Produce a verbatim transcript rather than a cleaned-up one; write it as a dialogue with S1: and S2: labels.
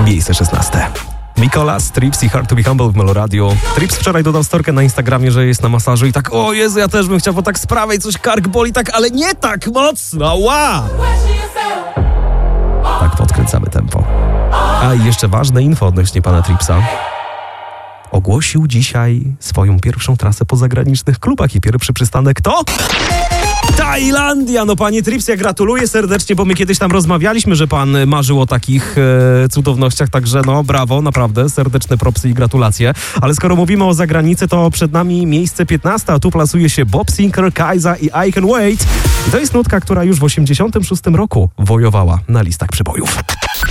S1: Miejsce szesnaste. Mikolas, Trips i Hard to be Humble w Meloradio. Trips wczoraj dodał storkę na Instagramie, że jest na masażu i tak, o Jezu, ja też bym chciał, bo tak z prawej coś kark boli, tak, ale nie tak mocno, ła! Tak podkręcamy tempo. A i jeszcze ważne info odnośnie pana Tripsa. Ogłosił dzisiaj swoją pierwszą trasę po zagranicznych klubach i pierwszy przystanek to... Tajlandia! No panie Trips, ja gratuluję serdecznie, bo my kiedyś tam rozmawialiśmy, że pan marzył o takich e, cudownościach, także no brawo, naprawdę, serdeczne propsy i gratulacje. Ale skoro mówimy o zagranicy, to przed nami miejsce piętnaste, a tu plasuje się Bob Sinclair, Kaiza i I Can Wait. I to jest nutka, która już w osiemdziesiątym szóstym roku wojowała na listach przybojów.